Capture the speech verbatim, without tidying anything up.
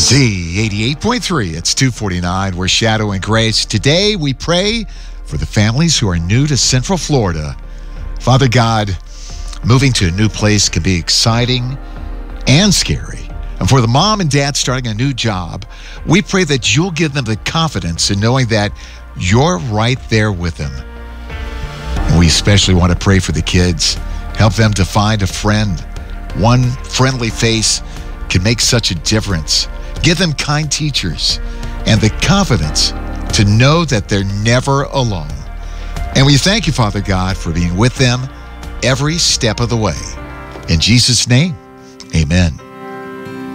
Z eighty-eight point three, it's two forty-nine. We're Shadow and Grace. Today we pray for the families who are new to Central Florida. Father God, moving to a new place can be exciting and scary. And for the mom and dad starting a new job, we pray that you'll give them the confidence in knowing that you're right there with them. And we especially want to pray for the kids. Help them to find a friend. One friendly face can make such a difference. Give them kind teachers and the confidence to know that they're never alone. And we thank you, Father God, for being with them every step of the way. In Jesus' name, amen.